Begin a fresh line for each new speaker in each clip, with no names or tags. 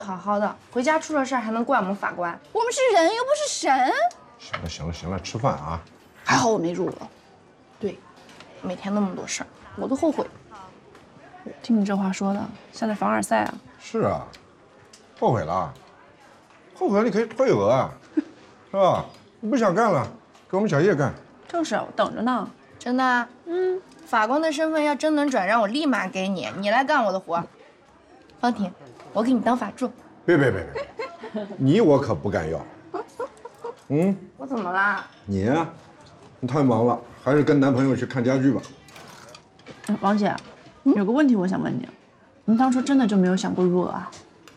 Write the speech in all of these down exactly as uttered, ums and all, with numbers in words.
好好的，回家出了事还能怪我们法官？
我们是人，又不是神。
行了行了行了，吃饭啊！
还好我没入了。
对，每天那么多事儿，我都后悔。
听你这话说的，像在凡尔赛啊！
是啊，后悔了，后悔了你可以退额啊，是吧？你不想干了，给我们小叶干。
就是，我等着呢。
真的啊？嗯。法官的身份要真能转让，我立马给你，你来干我的活。方婷，我给你当法助。
别别别别，你我可不敢要。嗯，
我怎么啦？
你呀，你太忙了，还是跟男朋友去看家具吧。
嗯，王姐，有个问题我想问你，您当初真的就没有想过入额啊？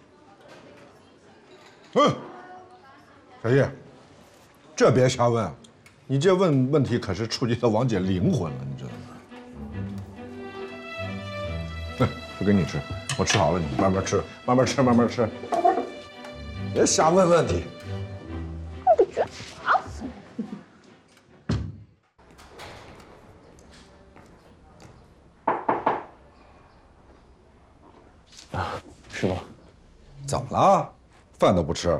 嗯，小叶，这别瞎问啊，你这问问题可是触及到王姐灵魂了，你知道吗？来，不给你吃，我吃好了，你慢慢吃，慢慢吃，慢慢吃，别瞎问问题。
师傅，
怎么了？饭都不吃？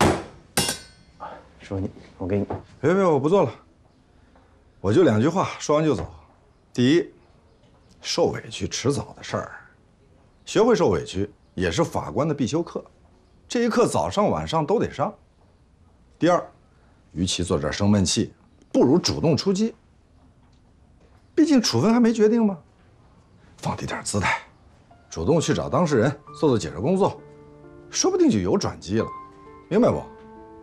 师傅，你我给你。
别别，我不做了。我就两句话，说完就走。第一，受委屈迟早的事儿，学会受委屈也是法官的必修课，这一课早上晚上都得上。第二，与其坐这儿生闷气，不如主动出击。毕竟处分还没决定吗？放低点姿态，主动去找当事人做做解释工作，说不定就有转机了，明白不？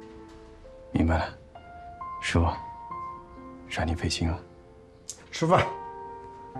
明白了，师傅，让你费心了。
吃饭。